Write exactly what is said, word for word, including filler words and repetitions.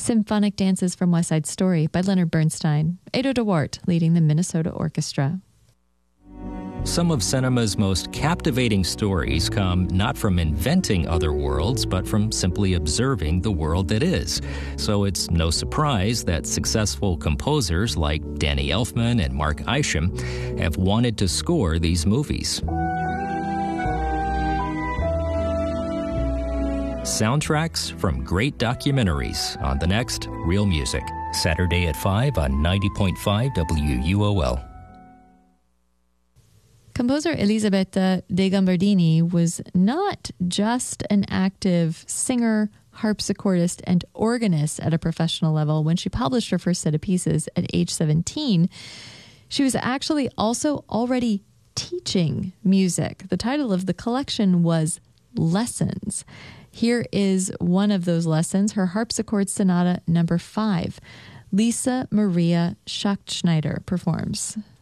Symphonic Dances from West Side Story by Leonard Bernstein. Ado DeWart leading the Minnesota Orchestra. Some of cinema's most captivating stories come not from inventing other worlds, but from simply observing the world that is. So it's no surprise that successful composers like Danny Elfman and Mark Isham have wanted to score these movies. Soundtracks from great documentaries on the next Real Music, Saturday at five on ninety point five W U O L. Composer Elisabetta de Gambardini was not just an active singer, harpsichordist, and organist at a professional level when she published her first set of pieces at age seventeen. She was actually also already teaching music. The title of the collection was Lessons. Here is one of those lessons, her harpsichord sonata number five. Lisa Maria Schachtschneider performs.